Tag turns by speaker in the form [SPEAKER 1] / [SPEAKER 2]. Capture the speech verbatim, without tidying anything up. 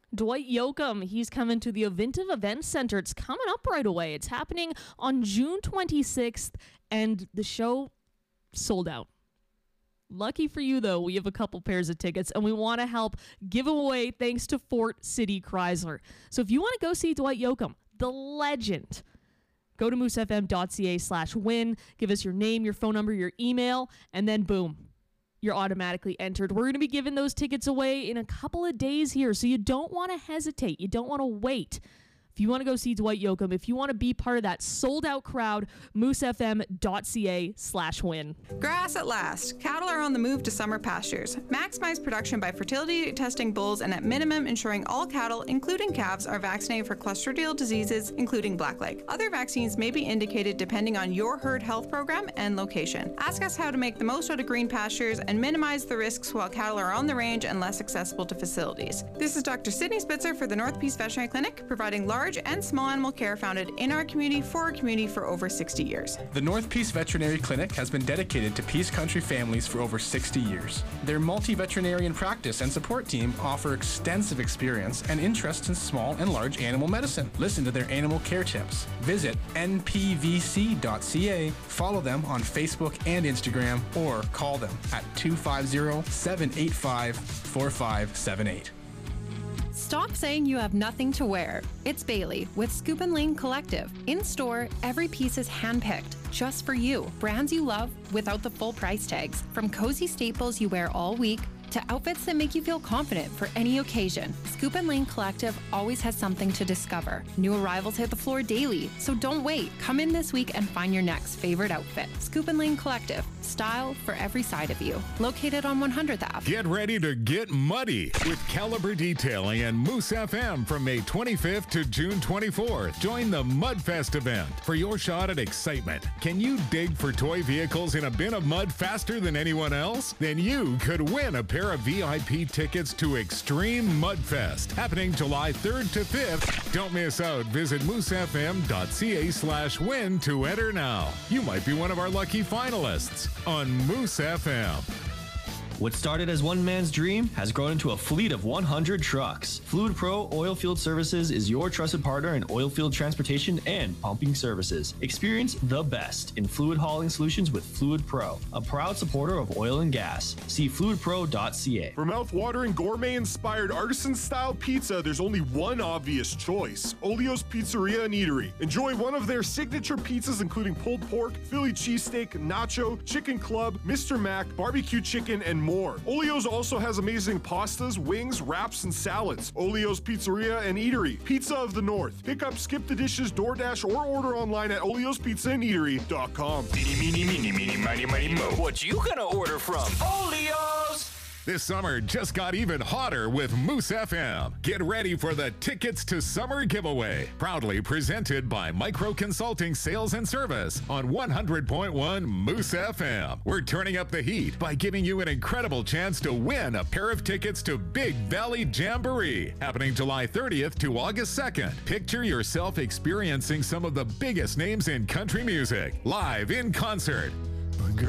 [SPEAKER 1] Dwight Yoakam, he's coming to the Ovintiv Event Center. It's coming up right away. It's happening on June twenty-sixth, and the show sold out. Lucky for you, though, we have a couple pairs of tickets, and we want to help give them away thanks to Fort City Chrysler. So if you want to go see Dwight Yoakam, the legend, go to moosefm.ca slash win. Give us your name, your phone number, your email, and then boom, you're automatically entered. We're going to be giving those tickets away in a couple of days here, so you don't want to hesitate. You don't want to wait. If you want to go see Dwight Yoakam, if you want to be part of that sold-out crowd, moosefm.ca slash win.
[SPEAKER 2] Grass at last. Cattle are on the move to summer pastures. Maximize production by fertility testing bulls and at minimum ensuring all cattle, including calves, are vaccinated for clostridial diseases, including blackleg. Other vaccines may be indicated depending on your herd health program and location. Ask us how to make the most out of green pastures and minimize the risks while cattle are on the range and less accessible to facilities. This is Doctor Sydney Spitzer for the North Peace Veterinary Clinic, providing large and small animal care founded in our community for our community for over sixty years.
[SPEAKER 3] The North Peace Veterinary Clinic has been dedicated to Peace Country families for over sixty years. Their multi-veterinarian practice and support team offer extensive experience and interest in small and large animal medicine. Listen to their animal care tips. Visit N P V C dot C A, follow them on Facebook and Instagram, or call them at two five zero, seven eight five, four five seven eight.
[SPEAKER 4] Stop saying you have nothing to wear. It's Bailey with Scoop and Lane Collective. In store, every piece is handpicked just for you. Brands you love without the full price tags. From cozy staples you wear all week to outfits that make you feel confident for any occasion. Scoop and Lane Collective always has something to discover. New arrivals hit the floor daily, so don't wait. Come in this week and find your next favorite outfit. Scoop and Lane Collective. Style for every side of you. Located on one hundredth Avenue.
[SPEAKER 5] Get ready to get muddy with Caliber Detailing and Moose F M from May twenty-fifth to June twenty-fourth. Join the Mudfest event for your shot at excitement. Can you dig for toy vehicles in a bin of mud faster than anyone else? Then you could win a pair of V I P tickets to Extreme Mudfest, happening July third to fifth. Don't miss out. Visit moosefm.ca slash win to enter now. You might be one of our lucky finalists on Moose F M.
[SPEAKER 6] What started as one man's dream has grown into a fleet of one hundred trucks. Fluid Pro Oilfield Services is your trusted partner in oilfield transportation and pumping services. Experience the best in fluid hauling solutions with Fluid Pro, a proud supporter of oil and gas. See fluid pro dot c a.
[SPEAKER 7] For mouth-watering, gourmet-inspired artisan-style pizza, there's only one obvious choice: Olio's Pizzeria and Eatery. Enjoy one of their signature pizzas, including pulled pork, Philly cheesesteak, nacho, chicken club, Mister Mac, barbecue chicken, and more. More. Olio's also has amazing pastas, wings, wraps, and salads. Olio's Pizzeria and Eatery, Pizza of the North. Pick up, skip the dishes, DoorDash, or order online at olios pizza and eatery dot com.
[SPEAKER 8] Meeny, meeny, meeny, meeny, miny, miny, mo. What you gonna order from? Olio's!
[SPEAKER 5] This summer just got even hotter with Moose F M. Get ready for the Tickets to Summer giveaway. Proudly presented by Micro Consulting Sales and Service on one hundred point one Moose F M. We're turning up the heat by giving you an incredible chance to win a pair of tickets to Big Valley Jamboree, happening July thirtieth to August second. Picture yourself experiencing some of the biggest names in country music, live in concert.